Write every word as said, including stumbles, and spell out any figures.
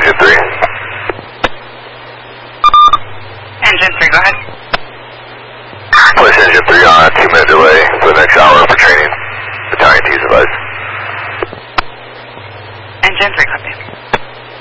engine three. Engine three, go ahead. Place engine three on a two minute delay for the next hour for training. Battalion T's advice. Engine three, go ahead.